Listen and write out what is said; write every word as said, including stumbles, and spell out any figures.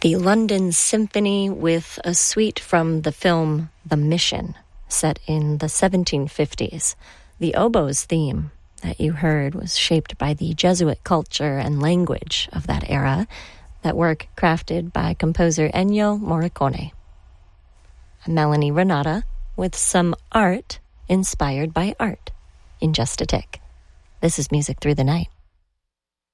The London Symphony with a suite from the film The Mission, set in the seventeen fifties. The oboe's theme that you heard was shaped by the Jesuit culture and language of that era, that work crafted by composer Ennio Morricone. I'm Melanie Renata with some art inspired by art in just a tick. This is Music Through the Night.